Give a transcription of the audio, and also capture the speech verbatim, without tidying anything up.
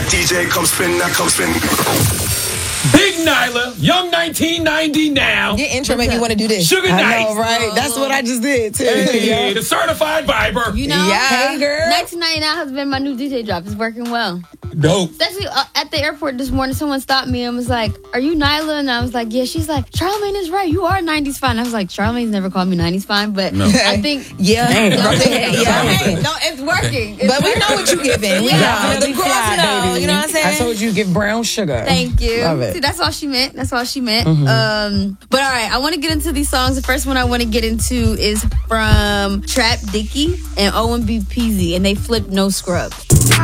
D J, come spin, now come spin. Big Nyla, young nineteen ninety now. Your intro make me want to do this. Sugar I Nice. know, right? That's what I just did, too. Hey, the certified Viber. You know? Yeah. Hey, girl. nineteen ninety-nine has been my new D J drop. It's working well. Dope. Especially uh, at the airport this morning, someone stopped me and was like, "Are you Nyla?" And I was like, "Yeah." She's like, "Charlamagne is right. You are nineties fine." I was like, "Charlamagne's never called me nineties fine," but No. I think Yeah. No, Right. it's- Yeah. no, it's working. It's But we working. know what you giving. We Yeah. know. The girls know. You know what I'm saying? I told you give brown sugar. Thank you. Love it. See, that's all she meant. That's all she meant. Mm-hmm. Um, but all right, I want to get into these songs. The first one I want to get into is from Trap Dicky and O M B Peasy, and they flipped No Scrub.